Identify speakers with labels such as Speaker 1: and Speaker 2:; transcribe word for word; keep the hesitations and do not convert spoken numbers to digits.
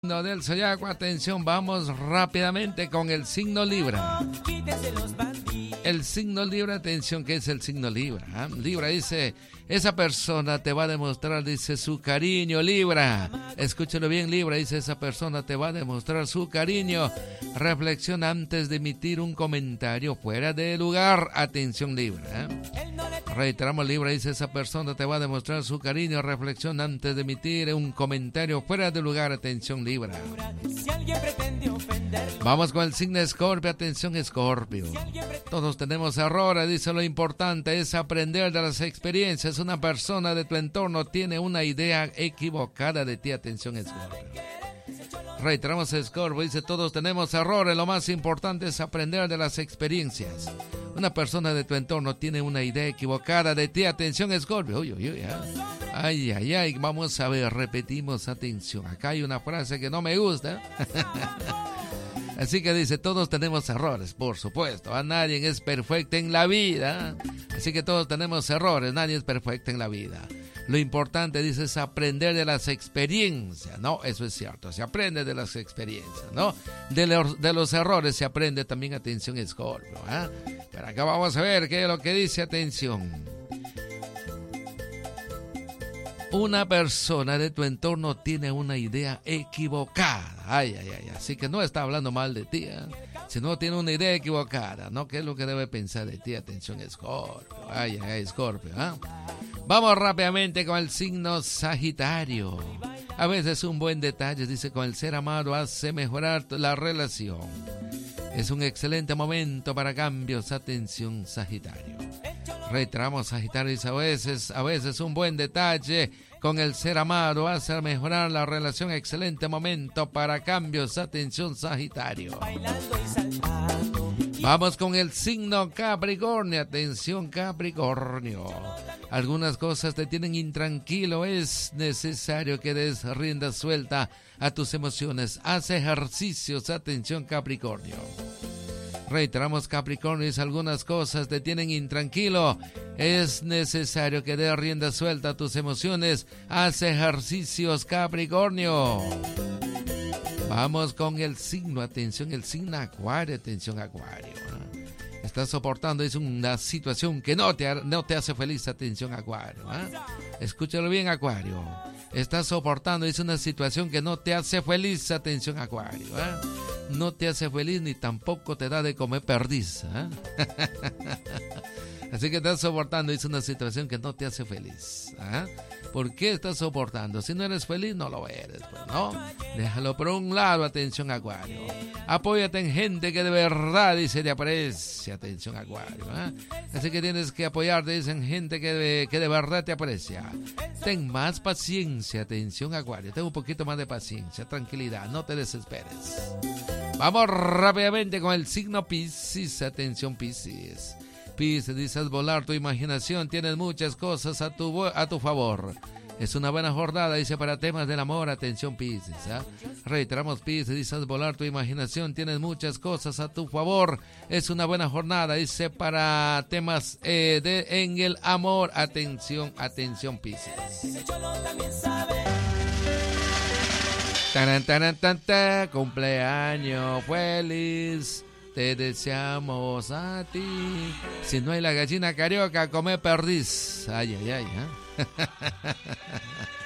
Speaker 1: Signo del zodiaco, atención, vamos rápidamente con el signo Libra. El signo Libra, atención, ¿qué es el signo Libra? ¿eh? Libra dice, esa persona te va a demostrar, dice, su cariño, Libra. Escúchalo bien, Libra, dice, esa persona te va a demostrar su cariño. Reflexiona antes de emitir un comentario fuera de lugar. Atención, Libra. ¿eh? Reiteramos, Libra, dice, esa persona te va a demostrar su cariño. Reflexiona antes de emitir un comentario fuera de lugar. Atención, Libra. Vamos con el signo Escorpio. Atención, Escorpio. Todos tenemos errores, dice, lo importante es aprender de las experiencias. Una persona de tu entorno tiene una idea equivocada de ti. Atención, Escorpio. Reiteramos, Escorpio, dice, todos tenemos errores, lo más importante es aprender de las experiencias. Una persona de tu entorno tiene una idea equivocada de ti. Atención, Escorpio. Uy, uy, uy, ay, ay, ay, vamos a ver, repetimos, atención. Acá hay una frase que no me gusta. Así que dice, todos tenemos errores, por supuesto. ¿eh? Nadie es perfecto en la vida. Así que todos tenemos errores, nadie es perfecto en la vida. Lo importante, dice, es aprender de las experiencias, ¿no? Eso es cierto, se aprende de las experiencias, ¿no? De los, de los errores se aprende también, atención, Escorpio, ¿eh? Pero acá vamos a ver qué es lo que dice, atención. Una persona de tu entorno tiene una idea equivocada. Ay, ay, ay, así que no está hablando mal de ti, ¿eh? Sino tiene una idea equivocada, ¿no? ¿Qué es lo que debe pensar de ti? Atención, Escorpio. Ay, ay, ay, Escorpio, ¿eh? Vamos rápidamente con el signo Sagitario. A veces un buen detalle, dice, con el ser amado hace mejorar la relación. Es un excelente momento para cambios. Atención, Sagitario. Reiteramos, Sagitario, dice, a veces, a veces un buen detalle con el ser amado hace mejorar la relación. Excelente momento para cambios. Atención, Sagitario. Vamos con el signo Capricornio. Atención, Capricornio. Algunas cosas te tienen intranquilo. Es necesario que des rienda suelta a tus emociones. Haz ejercicios. Atención, Capricornio. Reiteramos, Capricornio, dice, algunas cosas te tienen intranquilo. Es necesario que des rienda suelta a tus emociones. Haz ejercicios, Capricornio. Vamos con el signo, atención, el signo Acuario. Atención, Acuario. Estás soportando, es una situación que no te, no te hace feliz. Atención, Acuario. ¿eh? Escúchalo bien, Acuario. Estás soportando, es una situación que no te hace feliz. Atención, Acuario. ¿eh? No te hace feliz ni tampoco te da de comer perdiz. ¿eh? Así que estás soportando, es una situación que no te hace feliz. ¿eh? ¿Por qué estás soportando? Si no eres feliz, no lo eres, pues, ¿no? Déjalo por un lado, atención, Acuario. Apóyate en gente que de verdad, dice, te aprecia. Atención, Acuario. ¿eh? Así que tienes que apoyarte, dicen, gente que de, que de verdad te aprecia. Ten más paciencia, atención, Acuario. Ten un poquito más de paciencia, tranquilidad, no te desesperes. Vamos rápidamente con el signo Piscis. Atención, Piscis. Piscis, dices, volar tu imaginación, tienes muchas cosas a tu, a tu favor. Es una buena jornada, dice, para temas del amor. Atención, Piscis. ¿eh? Reiteramos, Piscis, dices, volar tu imaginación, tienes muchas cosas a tu favor. Es una buena jornada, dice, para temas eh, de, en el amor. Atención, atención, Piscis. Taran, taran, tan, tan, cumpleaños feliz. Te deseamos a ti. Si no hay la gallina carioca, come perdiz. Ay, ay, ay. ¿eh?